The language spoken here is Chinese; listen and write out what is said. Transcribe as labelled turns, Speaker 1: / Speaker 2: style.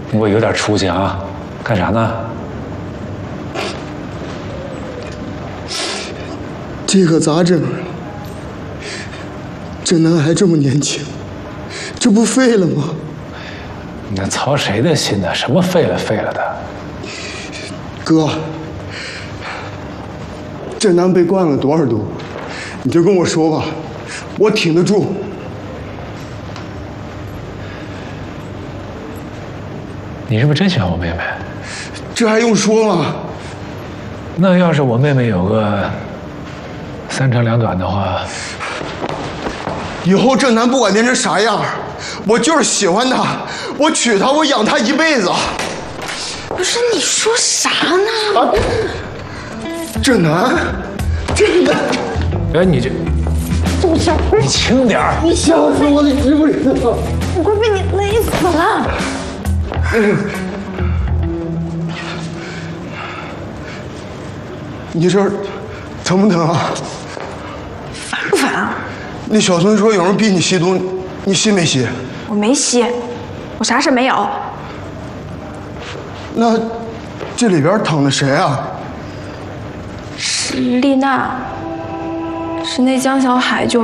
Speaker 1: 我有点出息啊，干啥呢？
Speaker 2: 这可咋整啊？这男还这么年轻，这不废了吗？
Speaker 1: 你那操谁的心呢？什么废了的？
Speaker 2: 哥，这男被灌了多少毒？你就跟我说吧，我挺得住。
Speaker 1: 你是不是真喜欢我妹妹？
Speaker 2: 这还用说吗？
Speaker 1: 那要是我妹妹有个3长2短的话，
Speaker 2: 以后这男不管变成啥样，我就是喜欢他，我娶她，我养她一辈子。
Speaker 3: 不是你说啥呢？
Speaker 2: 这男，
Speaker 1: 哎，你这，你轻点儿！
Speaker 2: 你吓死我了，你知不知道？
Speaker 3: 我快被你累死了！
Speaker 2: 你这疼不疼啊？
Speaker 3: 烦不烦啊？
Speaker 2: 那小孙说有人逼你吸毒，你吸没吸？
Speaker 3: 我没吸，我啥事没有。
Speaker 2: 那这里边躺的谁啊？
Speaker 3: 是丽娜，是那江小海救